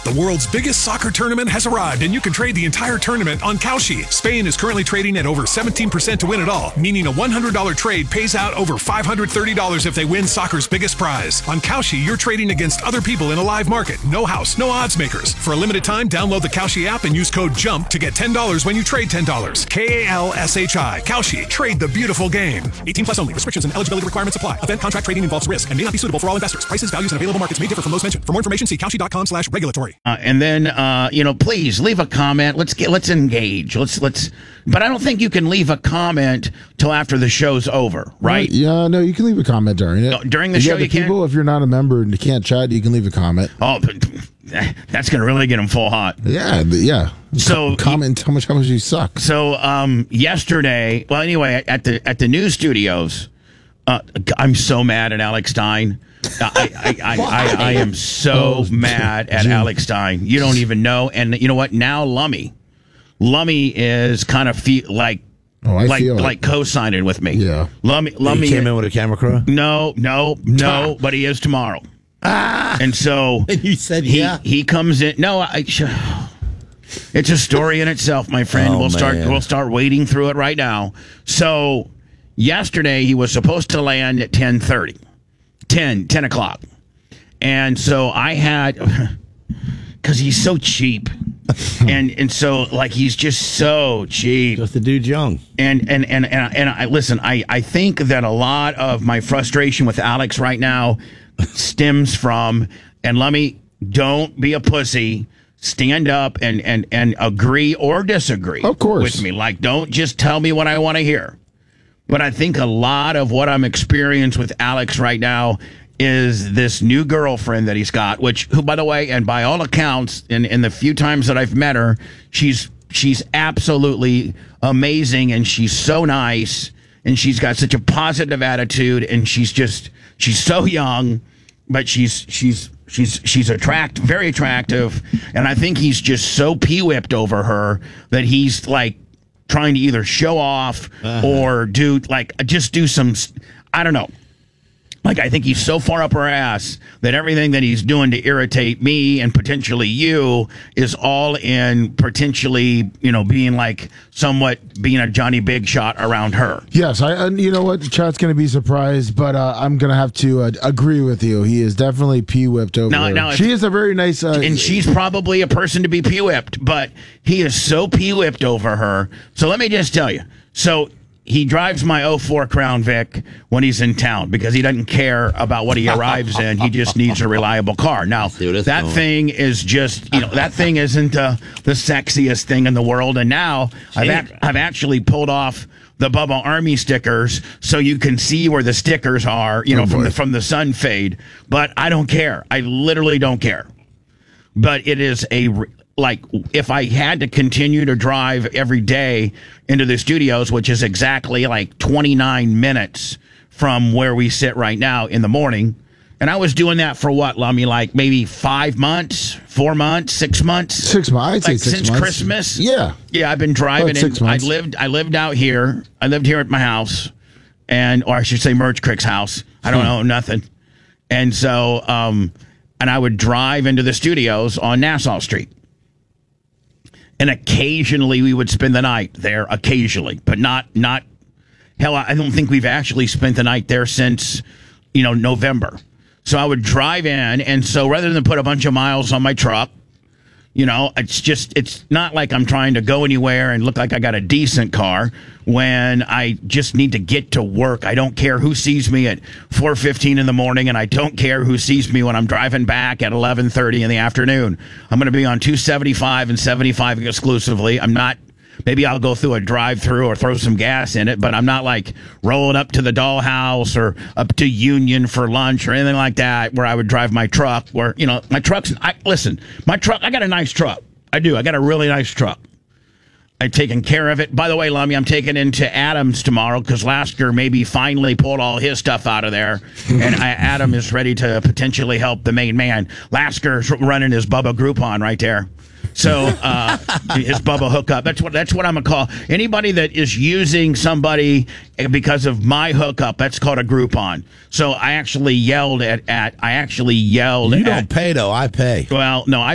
The world's biggest soccer tournament has arrived, and you can trade the entire tournament on Kalshi. Spain is currently trading at over 17% to win it all, meaning a $100 trade pays out over $530 if they win soccer's biggest prize. On Kalshi, you're trading against other people in a live market. No house, no odds makers. For a limited time, download the Kalshi app and use code JUMP to get $10 when you trade $10. Kalshi. Kalshi. Trade the beautiful game. 18 plus only. Restrictions and eligibility requirements apply. Event contract trading involves risk and may not be suitable for all investors. Prices, values, and available markets may differ from those mentioned. For more information, see Kalshi.com/regulatory. And then, please leave a comment. Let's engage. But I don't think you can leave a comment till after the show's over, right? Yeah, no, you can leave a comment during it. During the show, you can. People, if you're not a member and you can't chat, you can leave a comment. Oh, but that's going to really get them full hot. Yeah. So comment how much you suck. So yesterday, well, anyway, at the news studios, I'm so mad at Alex Stein. I am so mad at Alex Stein. You don't even know. And you know what? Now Lummy is kind of like co-signing with me. Yeah. Lummy he came in with a camera crew? No, but he is tomorrow. And so you said he comes in. No, it's a story in itself, my friend. We'll start wading through it right now. So yesterday he was supposed to land at 10:30. 10 o'clock. And so I had, because he's so cheap. and so, like, he's just so cheap. Just the dude's young. And I listen, I think that a lot of my frustration with Alex right now stems from, and let me, don't be a pussy. Stand up and agree or disagree of course with me. Like, don't just tell me what I want to hear. But I think a lot of what I'm experiencing with Alex right now is this new girlfriend that he's got, who, by the way, and by all accounts, in the few times that I've met her, she's absolutely amazing, and she's so nice, and she's got such a positive attitude, and she's so young, but she's very attractive, and I think he's just so pee-whipped over her that he's like trying to either show off or do some, I don't know. Like, I think he's so far up her ass that everything that he's doing to irritate me and potentially you is all in potentially, being a Johnny Big Shot around her. Yes, you know what? The chat's going to be surprised, but I'm going to have to agree with you. He is definitely pee-whipped over her. She is a very nice... and she's probably a person to be pee-whipped, but he is so pee-whipped over her. So let me just tell you. So... he drives my 04 Crown Vic when he's in town because he doesn't care about what he arrives in. He just needs a reliable car. Now, that thing is just, that thing isn't the sexiest thing in the world. And now I've actually pulled off the Bubba Army stickers so you can see where the stickers are, from the sun fade. But I don't care. I literally don't care. But it is if I had to continue to drive every day into the studios, which is exactly 29 minutes from where we sit right now in the morning, and I was doing that for what, Lummy, maybe 5 months, 4 months, 6 months? 6 months, I'd say 6 months. Since Christmas? Yeah. Yeah, I've been driving. 6 months. I lived out here. I lived here at my house, or I should say Merch Crick's house. I don't own nothing. And so, and I would drive into the studios on Nassau Street. And occasionally we would spend the night there, occasionally, but not. Hell, I don't think we've actually spent the night there since, November. So I would drive in, and so rather than put a bunch of miles on my truck, it's not like I'm trying to go anywhere and look like I got a decent car when I just need to get to work. I don't care who sees me at 4:15 in the morning, and I don't care who sees me when I'm driving back at 11:30 in the afternoon. I'm going to be on 275 and 75 exclusively. I'm not. Maybe I'll go through a drive-through or throw some gas in it, but I'm not rolling up to the Dollhouse or up to Union for lunch or anything like that where I would drive my truck where, my truck's... my truck, I got a nice truck. I do. I got a really nice truck. I've taken care of it. By the way, Lummy, I'm taking into Adams tomorrow because Lasker maybe finally pulled all his stuff out of there, and Adam is ready to potentially help the main man. Lasker's running his Bubba Groupon right there. So his Bubba hookup. That's what I'm gonna call anybody that is using somebody because of my hookup. That's called a Groupon. So I actually yelled at. You don't pay though. I pay. Well, no, I